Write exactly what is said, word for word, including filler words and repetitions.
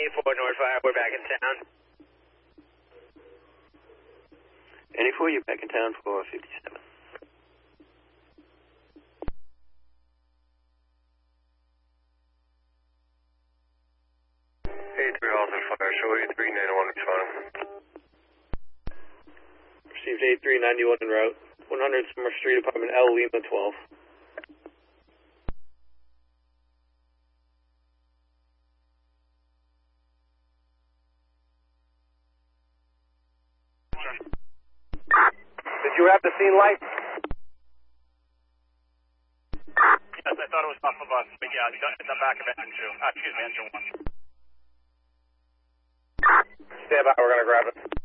eighty-four North Fire, we're back in town. eighty-four, you're back in town for fifty-seven. eighty-three Halton Fire, show eighty-three ninety-one is fine. Received eighty-three ninety-one en route. one hundred Summer Street, apartment L, Lima twelve. Did you have the scene light? Yes, I thought it was off of us, but yeah, it's the back of engine two. Uh, excuse me, engine one. Stand by, we're going to grab it.